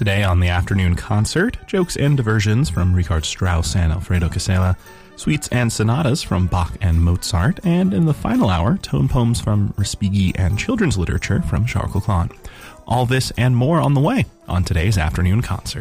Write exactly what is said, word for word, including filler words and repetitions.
Today on the afternoon concert, jokes and diversions from Richard Strauss and Alfredo Casella, suites and sonatas from Bach and Mozart, and in the final hour, tone poems from Respighi and children's literature from Charles Coquelin. All this and more on the way on today's afternoon concert.